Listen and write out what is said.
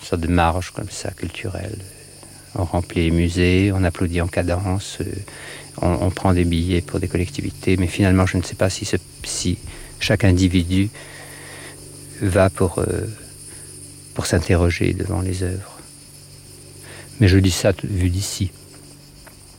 sorte de marge comme ça, culturelle. On remplit les musées, on applaudit en cadence, on prend des billets pour des collectivités, mais finalement, je ne sais pas si chaque individu va pour s'interroger devant les œuvres. Mais je dis ça vu d'ici.